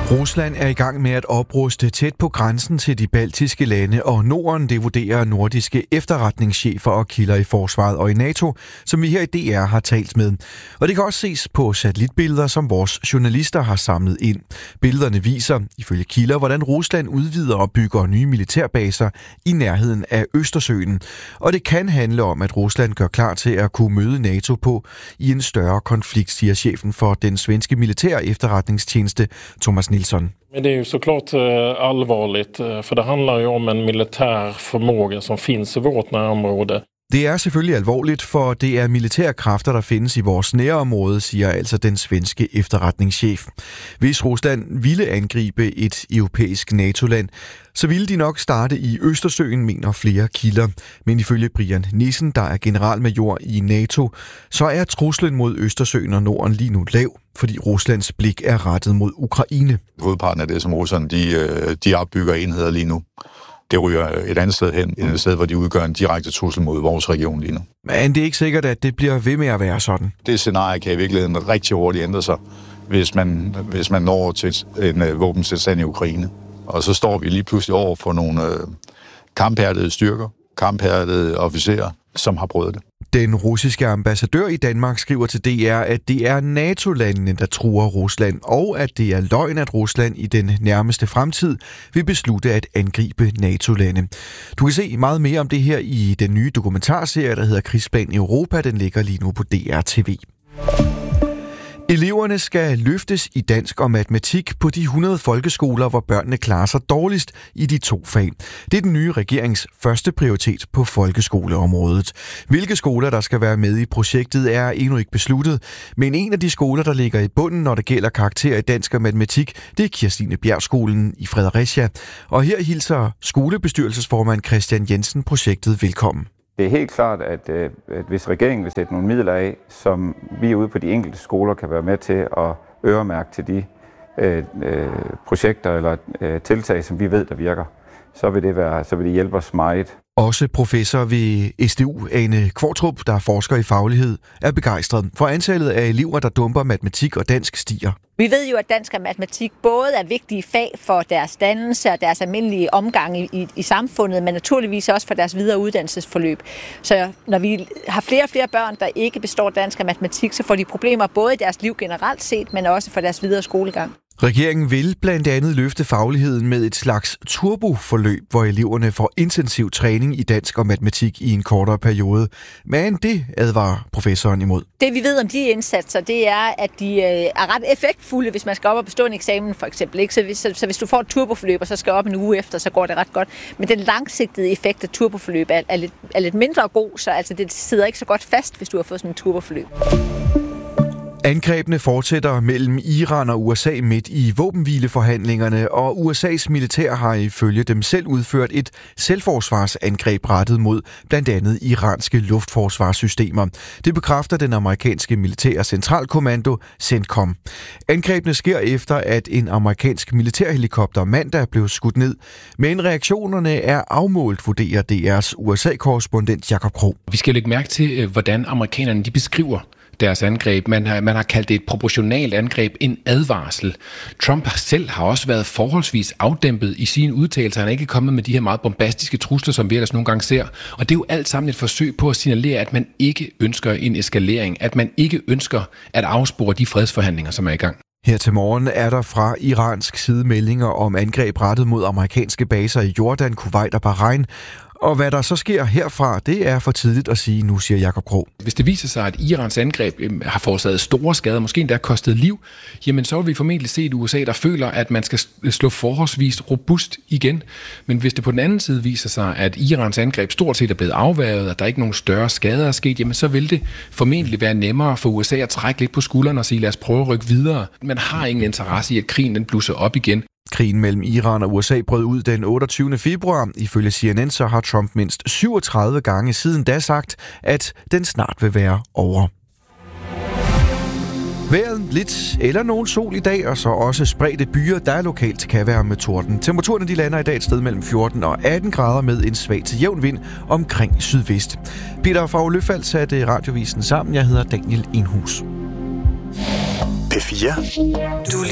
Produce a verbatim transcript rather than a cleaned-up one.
Rusland er i gang med at opruste tæt på grænsen til de baltiske lande, og Norden, det vurderer nordiske efterretningschefer og kilder i forsvaret og i NATO, som vi her i D R har talt med. Og det kan også ses på satellitbilleder, som vores journalister har samlet ind. Billederne viser, ifølge kilder, hvordan Rusland udvider og bygger nye militærbaser i nærheden af Østersøen. Og det kan handle om, at Rusland gør klar til at kunne møde NATO på i en større konflikt, siger chefen for den svenske militære efterretningstjeneste, Thomas Nilsson. Men det är ju såklart allvarligt, för det handlar ju om en militär förmåga som finns i vårt närområde. Det er selvfølgelig alvorligt, for det er militære kræfter, der findes i vores nærområde, siger altså den svenske efterretningschef. Hvis Rusland ville angribe et europæisk NATO-land, så ville de nok starte i Østersøen, mener flere kilder. Men ifølge Brian Nissen, der er generalmajor i NATO, så er truslen mod Østersøen og Norden lige nu lav, fordi Ruslands blik er rettet mod Ukraine. Hovedparten af det, som Rusland de, de opbygger enheder lige nu, det ryger et andet sted hen, et sted, hvor de udgør en direkte trussel mod vores region lige nu. Men det er ikke sikkert, at det bliver ved med at være sådan. Det scenarie kan i virkeligheden rigtig hurtigt ændre sig, hvis man, hvis man når til en uh, våbenstilstand i Ukraine. Og så står vi lige pludselig over for nogle uh, kamphærdede styrker, kamphærdede officerer, som har prøvet det. Den russiske ambassadør i Danmark skriver til D R, at det er NATO-landene, der truer Rusland, og at det er løgn, at Rusland i den nærmeste fremtid vil beslutte at angribe NATO-lande. Du kan se meget mere om det her i den nye dokumentarserie, der hedder Krigsplan Europa. Den ligger lige nu på D R T V. Eleverne skal løftes i dansk og matematik på de hundrede folkeskoler, hvor børnene klarer sig dårligst i de to fag. Det er den nye regerings første prioritet på folkeskoleområdet. Hvilke skoler, der skal være med i projektet, er endnu ikke besluttet, men en af de skoler, der ligger i bunden, når det gælder karakterer i dansk og matematik, det er Kirstine Bjergskolen i Fredericia. Og her hilser skolebestyrelsesformand Christian Jensen projektet velkommen. Det er helt klart, at, at hvis regeringen vil sætte nogle midler af, som vi ude på de enkelte skoler kan være med til at øremærke til de øh, øh, projekter eller øh, tiltag, som vi ved, der virker, så vil det, være, så vil det hjælpe os meget. Også professor ved S D U, Ane Kvartrup, der forsker i faglighed, er begejstret for antallet af elever, der dumper matematik og dansk stiger. Vi ved jo, at dansk og matematik både er vigtige fag for deres dannelse og deres almindelige omgang i, i, i samfundet, men naturligvis også for deres videre uddannelsesforløb. Så når vi har flere og flere børn, der ikke består dansk og matematik, så får de problemer både i deres liv generelt set, men også for deres videre skolegang. Regeringen vil blandt andet løfte fagligheden med et slags turboforløb, hvor eleverne får intensiv træning i dansk og matematik i en kortere periode. Men det advarer professoren imod. Det vi ved om de indsatser, det er, at de er ret effektfulde, hvis man skal op og bestå en eksamen for eksempel. Ikke? Så, hvis, så, så hvis du får et turboforløb, og så skal op en uge efter, så går det ret godt. Men den langsigtede effekt af turboforløb er, er, lidt, er lidt mindre god, så altså, det sidder ikke så godt fast, hvis du har fået sådan en turboforløb. Angrebene fortsætter mellem Iran og U S A midt i våbenhvileforhandlingerne, og U S A's militær har ifølge dem selv udført et selvforsvarsangreb rettet mod blandt andet iranske luftforsvarssystemer. Det bekræfter den amerikanske militære centralkommando CENTCOM. Angrebene sker efter, at en amerikansk militærhelikopter mandag blev skudt ned, men reaktionerne er afmålt, vurderer D R's U S A-korrespondent Jakob Krog. Vi skal lægge mærke til, hvordan amerikanerne de beskriver deres angreb. Man har, man har kaldt det et proportionalt angreb, en advarsel. Trump selv har også været forholdsvis afdæmpet i sine udtalelser. Han er ikke kommet med de her meget bombastiske trusler, som vi ellers nogle gange ser. Og det er jo alt sammen et forsøg på at signalere, at man ikke ønsker en eskalering, at man ikke ønsker at afspore de fredsforhandlinger, som er i gang. Her til morgen er der fra iransk side meldinger om angreb rettet mod amerikanske baser i Jordan, Kuwait og Bahrain. Og hvad der så sker herfra, det er for tidligt at sige nu, siger Jakob Krog. Hvis det viser sig, at Irans angreb har forårsaget store skader, måske endda kostet liv, jamen så vil vi formentlig se et U S A, der føler, at man skal slå forholdsvis robust igen. Men hvis det på den anden side viser sig, at Irans angreb stort set er blevet afværget, og der er ikke nogen større skader er sket, jamen så vil det formentlig være nemmere for U S A at trække lidt på skuldrene og sige, lad os prøve at rykke videre. Man har ingen interesse i, at krigen den blusser op igen. Krigen mellem Iran og U S A brød ud den otteogtyvende februar. Ifølge C N N så har Trump mindst syvogtredive gange siden da sagt, at den snart vil være over. Vejret lidt eller nogen sol i dag, og så også spredte byer, der lokalt kan være med torden. Temperaturerne de lander i dag et sted mellem fjorten og atten grader med en svag til jævn vind omkring sydvest. Peter fra Løfald satte radiovisen sammen. Jeg hedder Daniel Indhus. P fire. Du